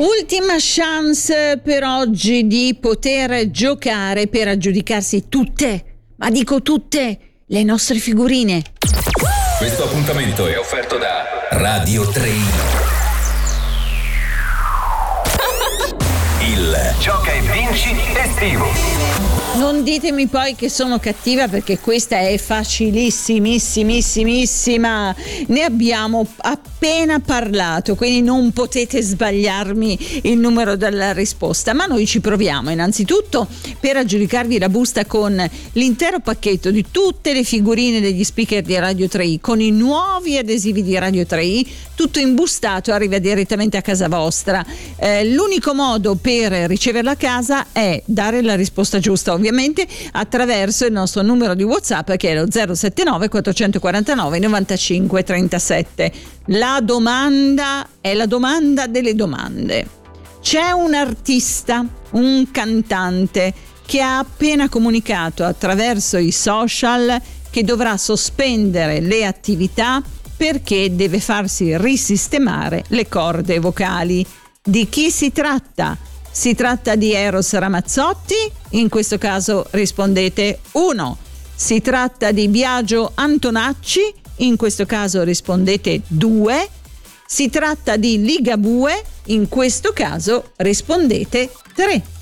Ultima chance per oggi di poter giocare per aggiudicarsi tutte, ma dico tutte, le nostre figurine. Questo appuntamento è offerto da Radio 3. Il Gioca e Vinci estivo. Non ditemi poi che sono cattiva, perché questa è facilissimissima. Ne abbiamo appena parlato, quindi non potete sbagliarmi il numero della risposta, ma noi ci proviamo. Innanzitutto, per aggiudicarvi la busta con l'intero pacchetto di tutte le figurine degli speaker di Radio 3, con i nuovi adesivi di Radio 3, tutto imbustato, arriva direttamente a casa vostra. L'unico modo per riceverla a casa è dare la risposta giusta, ovviamente attraverso il nostro numero di WhatsApp, che è lo 079 449 95 37. La domanda è la domanda delle domande. C'è un artista, un cantante, che ha appena comunicato attraverso i social che dovrà sospendere le attività perché deve farsi risistemare le corde vocali. Di chi si tratta? Si tratta di Eros Ramazzotti? In questo caso rispondete 1. Si tratta di Biagio Antonacci? In questo caso rispondete 2. Si tratta di Ligabue? In questo caso rispondete 3.